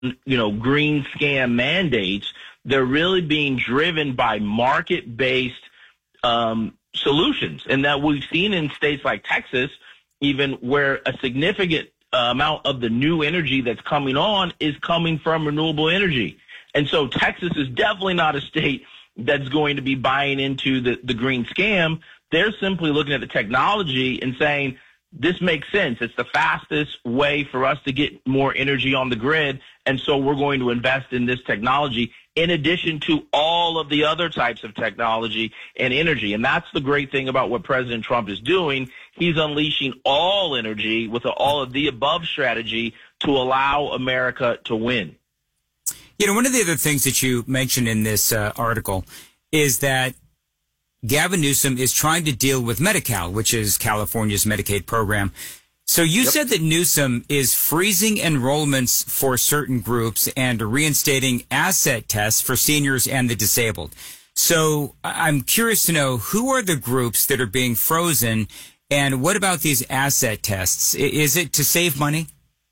green scam mandates. They're really being driven by market-based solutions, and that we've seen in states like Texas, even where a significant amount of the new energy that's coming on is coming from renewable energy. And so Texas is definitely not a state that's going to be buying into the green scam. They're simply looking at the technology and saying, this makes sense. It's the fastest way for us to get more energy on the grid, and so we're going to invest in this technology in addition to all of the other types of technology and energy. And that's the great thing about what President Trump is doing. He's unleashing all energy with all of the above strategy to allow America to win. One of the other things that you mentioned in this article is that Gavin Newsom is trying to deal with Medi-Cal, which is California's Medicaid program. So you said that Newsom is freezing enrollments for certain groups and reinstating asset tests for seniors and the disabled. So I'm curious to know, who are the groups that are being frozen, and what about these asset tests? Is it to save money?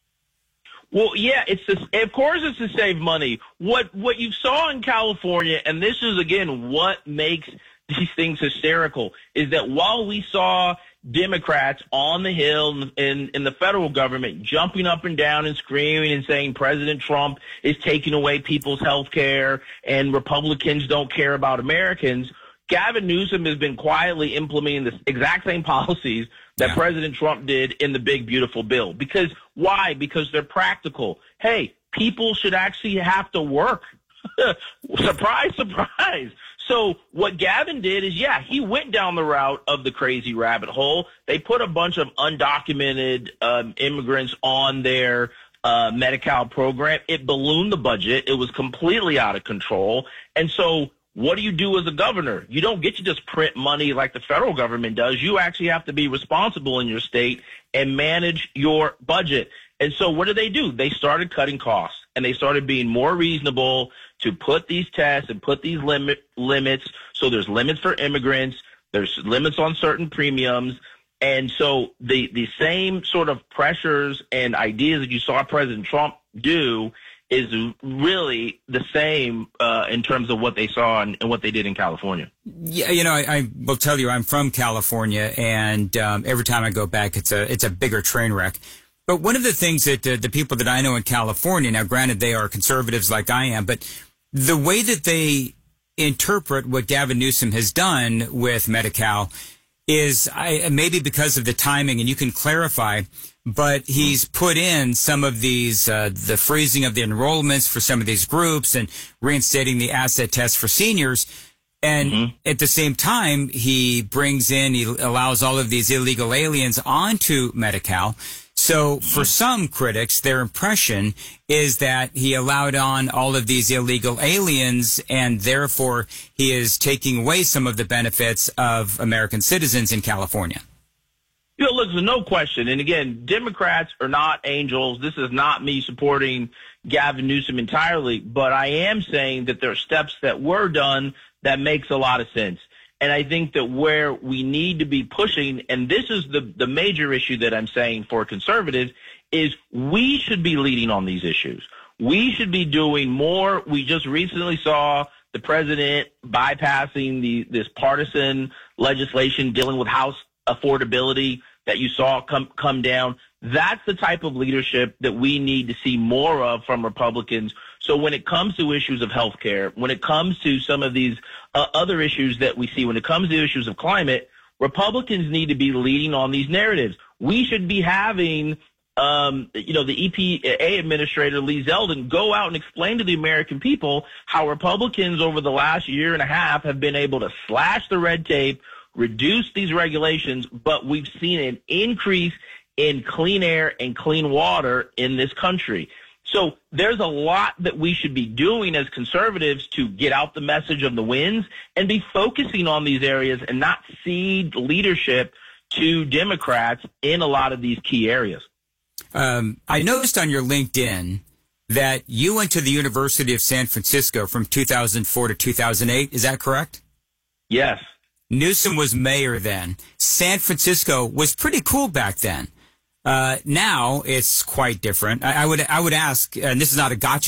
Well, yeah, of course it's to save money. What you saw in California, and this is, again, what makes these things hysterical, is that while we saw Democrats on the Hill in the federal government jumping up and down and screaming and saying President Trump is taking away people's health care and Republicans don't care about Americans, Gavin Newsom has been quietly implementing the exact same policies that President Trump did in the big, beautiful bill. Because why? Because they're practical. Hey, people should actually have to work. Surprise, surprise. So what Gavin did is, he went down the route of the crazy rabbit hole. They put a bunch of undocumented immigrants on their Medi-Cal program. It ballooned the budget. It was completely out of control. And so what do you do as a governor? You don't get to just print money like the federal government does. You actually have to be responsible in your state and manage your budget. And so what do? They started cutting costs, and they started being more reasonable to put these tests and put these limits. So there's limits for immigrants. There's limits on certain premiums. And so the same sort of pressures and ideas that you saw President Trump do is really the same in terms of what they saw and what they did in California. Yeah, I will tell you, I'm from California, and every time I go back, it's a bigger train wreck. But one of the things that the people that I know in California, now granted they are conservatives like I am, but the way that they interpret what Gavin Newsom has done with Medi-Cal is maybe because of the timing, and you can clarify, but he's put in some of these, the freezing of the enrollments for some of these groups and reinstating the asset test for seniors. And at the same time, he allows all of these illegal aliens onto Medi-Cal. So for some critics, their impression is that he allowed on all of these illegal aliens, and therefore he is taking away some of the benefits of American citizens in California. Look, there's no question. And again, Democrats are not angels. This is not me supporting Gavin Newsom entirely, but I am saying that there are steps that were done that makes a lot of sense. And I think that where we need to be pushing, and this is the major issue that I'm saying for conservatives, is we should be leading on these issues. We should be doing more. We just recently saw the president bypassing this partisan legislation dealing with house affordability that you saw come down. That's the type of leadership that we need to see more of from Republicans. So when it comes to issues of health care, when it comes to some of these other issues that we see, when it comes to issues of climate, Republicans need to be leading on these narratives. We should be having, the EPA administrator, Lee Zeldin, go out and explain to the American people how Republicans over the last year and a half have been able to slash the red tape, reduce these regulations, but we've seen an increase in clean air and clean water in this country. So there's a lot that we should be doing as conservatives to get out the message of the wins and be focusing on these areas and not cede leadership to Democrats in a lot of these key areas. I noticed on your LinkedIn that you went to the University of San Francisco from 2004 to 2008. Is that correct? Yes. Newsom was mayor then. San Francisco was pretty cool back then. Now it's quite different. I would ask, and this is not a gotcha